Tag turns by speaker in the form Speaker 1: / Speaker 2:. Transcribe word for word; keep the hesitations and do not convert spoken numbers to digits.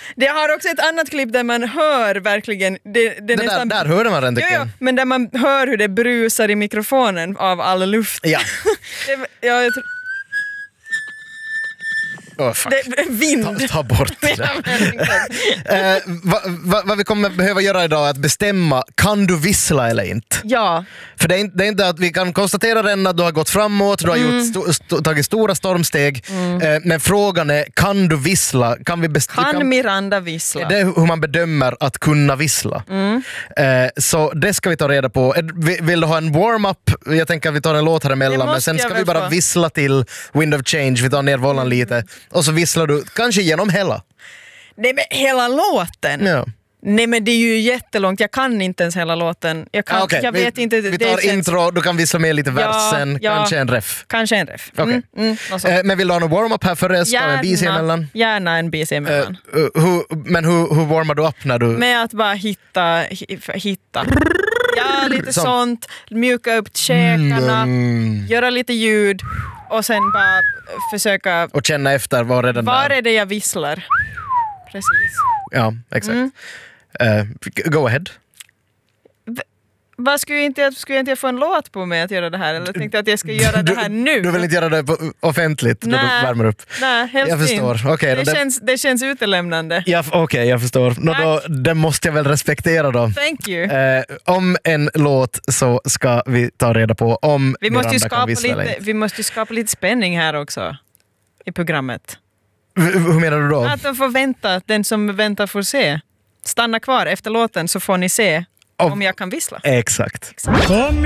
Speaker 1: Det har också ett annat klipp där man hör verkligen... Det, det
Speaker 2: det
Speaker 1: nästan,
Speaker 2: där, där hörde man den, tycker
Speaker 1: ja,
Speaker 2: jag.
Speaker 1: ja, men där man hör hur det brusar i mikrofonen av all luft.
Speaker 2: Ja.
Speaker 1: det, ja, jag tror,
Speaker 2: Oh, fuck.
Speaker 1: det, vind.
Speaker 2: Ta, ta bort det där. eh, vad va, va vi kommer behöva göra idag är att bestämma, kan du vissla eller inte?
Speaker 1: Ja.
Speaker 2: För det är, inte, det är inte att vi kan konstatera redan att du har gått framåt, du har
Speaker 1: Mm.
Speaker 2: gjort sto, sto, tagit stora stormsteg, mm. eh, men frågan är, kan du vissla? Kan, vi best,
Speaker 1: kan,
Speaker 2: kan
Speaker 1: Miranda vissla?
Speaker 2: Det är hur man bedömer att kunna vissla.
Speaker 1: Mm.
Speaker 2: Eh, så det ska vi ta reda på. Eh, Vill du ha en warm-up? Jag tänker att vi tar en låt här emellan, men sen ska vi bara få. vissla till Wind of Change. Vi tar ner vållan mm. lite. Och så visslar du kanske genom hela.
Speaker 1: Nej, men hela låten?
Speaker 2: Ja.
Speaker 1: Nej, men det är ju jättelångt. Jag kan inte ens hela låten. Jag, kan,
Speaker 2: ah, okay.
Speaker 1: jag vet
Speaker 2: vi,
Speaker 1: inte.
Speaker 2: Vi tar
Speaker 1: det känns...
Speaker 2: intro, du kan vissla med lite versen,
Speaker 1: ja, ja,
Speaker 2: kanske en ref.
Speaker 1: Kanske en ref.
Speaker 2: Okay.
Speaker 1: Mm, mm,
Speaker 2: eh, men vill du ha en warm-up här före?
Speaker 1: Gärna,
Speaker 2: en B C emellan?
Speaker 1: Gärna en B C emellan.
Speaker 2: Eh, uh, hur, men hur, hur warmar du upp när du...
Speaker 1: Med att bara hitta, hitta. Ja, lite
Speaker 2: Som...
Speaker 1: sånt. Mjuka upp käkarna, mm. göra lite ljud och sen bara försöka...
Speaker 2: Och känna efter, var är den
Speaker 1: var
Speaker 2: där?
Speaker 1: är det jag visslar? Precis.
Speaker 2: Ja, exakt.
Speaker 1: Mm.
Speaker 2: Uh, go ahead.
Speaker 1: Vad skulle jag inte skulle jag inte få en låt på mig att göra det här, eller tänkte att jag ska göra det här nu?
Speaker 2: Du, du vill inte göra det offentligt då
Speaker 1: nej,
Speaker 2: du värmer upp?
Speaker 1: Nej, helst
Speaker 2: jag förstår.
Speaker 1: inte.
Speaker 2: Okay,
Speaker 1: det,
Speaker 2: det,
Speaker 1: känns, det känns utelämnande.
Speaker 2: Ja, okej, okay, jag förstår. Nå, då, det måste jag väl respektera då.
Speaker 1: Thank you.
Speaker 2: Eh, om en låt så ska vi ta reda på om
Speaker 1: vi måste, ju
Speaker 2: Miranda
Speaker 1: skapa
Speaker 2: lite,
Speaker 1: lite, vi måste ju skapa lite spänning här också i programmet.
Speaker 2: V- hur menar du då?
Speaker 1: Att de får vänta, den som väntar får se. Stanna kvar efter låten så får ni se om, om jag kan vissla.
Speaker 2: Exakt.
Speaker 1: Exakt.